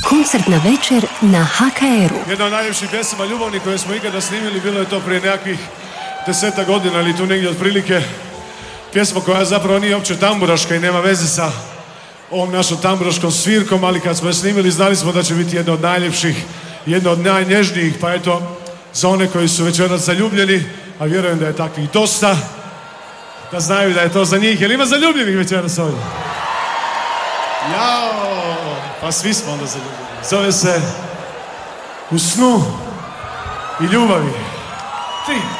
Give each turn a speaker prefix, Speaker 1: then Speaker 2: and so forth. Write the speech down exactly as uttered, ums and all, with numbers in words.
Speaker 1: koncertna večer na ha ka eru.
Speaker 2: Jedna od najljepših pjesama ljubavnih koje smo ikada snimili, bilo je to prije nekakvih deseta godina ili tu negdje otprilike. Pjesma koja zapravo nije uopće tamburaška i nema veze sa ovom našom tamburaškom svirkom, ali kad smo je snimili znali smo da će biti jedna od najljepših, jedna od najnježnijih, pa eto, za one koji su večeras zaljubljeni, a vjerujem da je takvih dosta, da znaju da je to za njih. Jel ima zaljubljenih večeras ovdje? Jao, pa svi smo onda zaljubljeni. Zove se U snu i ljubavi. Tri.